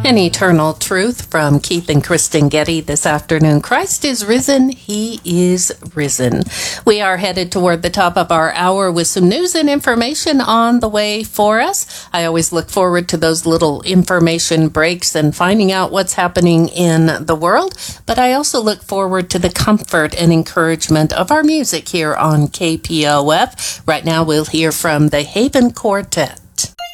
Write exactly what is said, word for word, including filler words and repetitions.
An eternal truth from Keith and Kristen Getty this afternoon. Christ is risen. He is risen. We are headed toward the top of our hour with some news and information on the way for us. I always look forward to those little information breaks and finding out what's happening in the world. But I also look forward to the comfort and encouragement of our music here on K P O F. Right now we'll hear from the Haven Quartet.